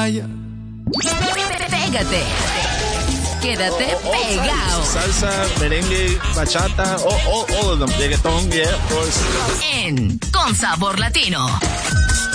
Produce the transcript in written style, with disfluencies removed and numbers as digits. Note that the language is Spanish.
vaya. Pégate. Quédate pegado. Salsa, merengue, bachata, all of them. Reggaeton, yeah, of course. En Con Sabor Latino.